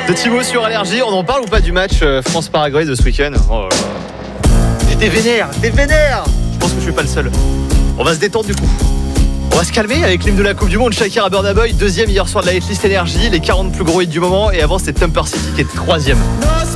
De Thibaut sur Allergie, on en parle ou pas du match France-Paraguay de ce week-end? Oh, t'es vénère. Je pense que je suis pas le seul. On va se détendre du coup. On va se calmer avec l'hymne de la Coupe du Monde, Shakira Burna Boy, deuxième hier soir de la hitlist Énergie, les 40 plus gros hits du moment, et avant c'était Temper City qui est troisième.